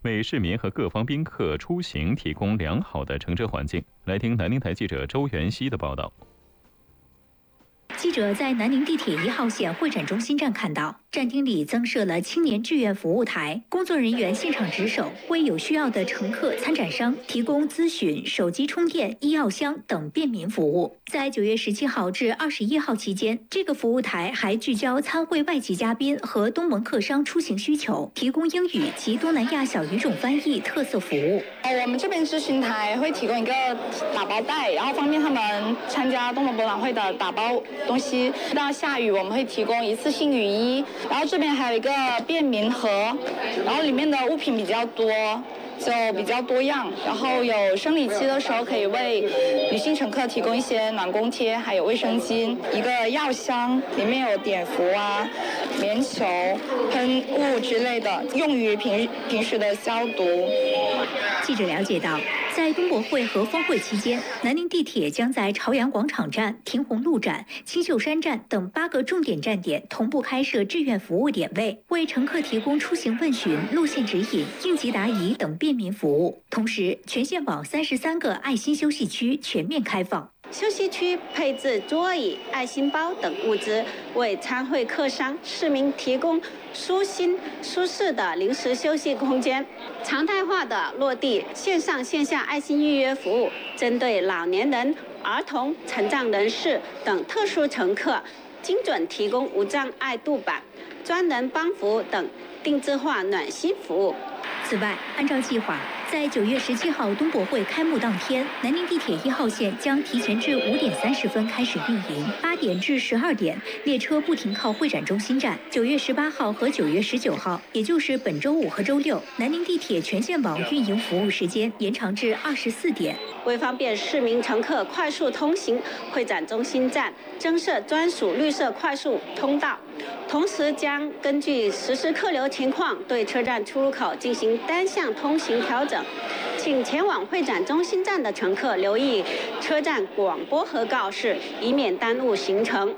为市民和各方宾客出行提供良好的乘车环境。来听南宁台记者周元熙的报道。 记者在南宁地铁1号线会展中心站看到，站厅里增设了青年志愿服务台，工作人员现场值守，为有需要的乘客、参展商提供咨询、手机充电、医药箱等便民服务。在9月17号至21号期间，这个服务台还聚焦参会外籍嘉宾和东盟客商出行需求，提供英语及东南亚小语种翻译特色服务。 我们这边咨询台会提供一个打包袋，然后方便他们参加东盟博览会的打包东西。到下雨我们会提供一次性雨衣，然后这边还有一个便民盒，然后里面的物品比较多，就比较多样。然后有生理期的时候可以为女性乘客提供一些暖宫贴，还有卫生巾，一个药箱，里面有碘伏啊、棉球、喷雾之类的，用于平时的消毒。 记者了解到，在东博会和峰会期间，南宁地铁将在朝阳广场站、亭红路站、青秀山站等8个重点站点同步开设志愿服务点位，为乘客提供出行问询、路线指引、应急答疑等便民服务。同时，全线网33个爱心休息区全面开放。 休息区配置桌椅、爱心包等物资，为参会客商、市民提供舒心、舒适的临时休息空间。常态化的落地线上线下爱心预约服务，针对老年人、儿童、残障人士等特殊乘客，精准提供无障碍度板、专人帮扶等定制化暖心服务。 此外，按照计划，在9月17号东博会开幕当天，南宁地铁1号线将提前至5点30分开始运营，8点至12点列车不停靠会展中心站。9月18号和9月19号，也就是本周5和周6，南宁地铁全线网运营服务时间延长至24点。 为方便市民乘客快速通行，会展中心站增设专属绿色快速通道，同时将根据实时客流情况对车站出入口进行单向通行调整。请前往会展中心站的乘客留意车站广播和告示，以免耽误行程。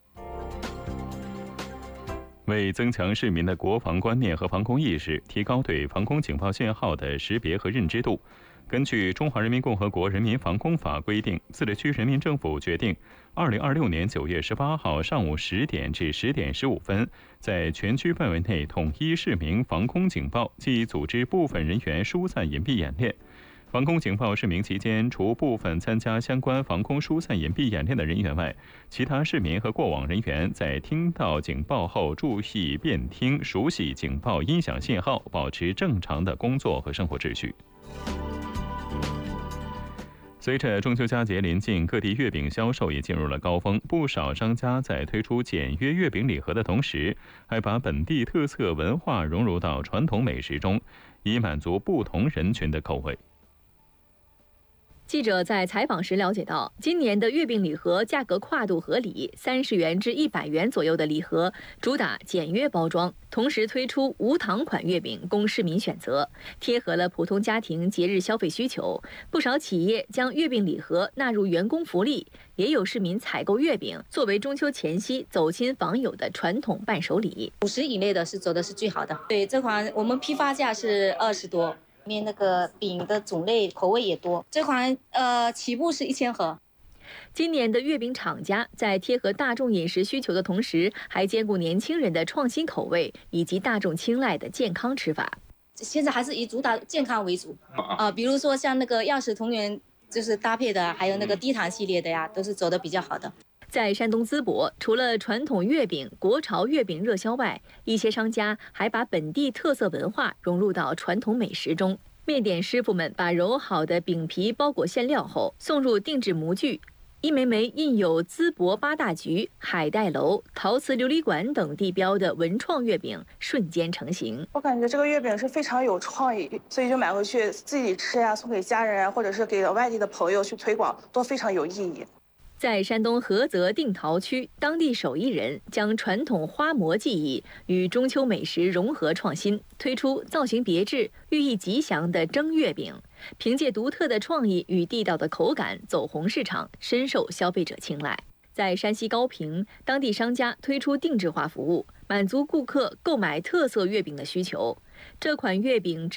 为增强市民的国防观念和防空意识，提高对防空警报信号的识别和认知度，根据《中华人民共和国人民防空法》规定，自治区人民政府决定，2026年9月18号上午10点至10点15分，在全区范围内统一市民防空警报暨组织部分人员疏散隐蔽演练。防空警报示明期间，除部分参加相关防空疏散隐蔽演练的人员外，其他市民和过往人员在听到警报后注意辨听、熟悉警报音响信号，保持正常的工作和生活秩序。随着中秋佳节临近，各地月饼销售也进入了高峰。不少商家在推出简约月饼礼盒的同时，还把本地特色文化融入到传统美食中，以满足不同人群的口味。 记者在采访时了解到，今年的月饼礼盒价格跨度合理，30元至100元左右的礼盒，主打简约包装，同时推出无糖款月饼供市民选择，贴合了普通家庭节日消费需求。不少企业将月饼礼盒纳入员工福利，也有市民采购月饼作为中秋前夕走亲访友的传统伴手礼。 50以内的是走的是最好的。对，这款我们批发价是20多。面那个饼的种类口味也多，这款起步是1000盒。 今年的月饼厂家在贴合大众饮食需求的同时，还兼顾年轻人的创新口味以及大众青睐的健康吃法。 现在还是以主打健康为主比如说像那个钥匙同源就是搭配的，还有那个低糖系列的呀，都是走的比较好的。 在山东淄博，除了传统月饼、国潮月饼热销外，一些商家还把本地特色文化融入到传统美食中。面点师傅们把揉好的饼皮包裹馅料后，送入定制模具，一枚枚印有淄博8大局、海带楼、陶瓷琉璃馆等地标的文创月饼瞬间成型。 我感觉这个月饼是非常有创意，所以就买回去自己吃呀，送给家人啊，或者是给外地的朋友去推广，都非常有意义。 在山东菏泽定陶区，当地手艺人将传统花模技艺与中秋美食融合创新，推出造型别致、寓意吉祥的蒸月饼。凭借独特的创意与地道的口感走红市场，深受消费者青睐。在山西高平，当地商家推出定制化服务，满足顾客购买特色月饼的需求。这款月饼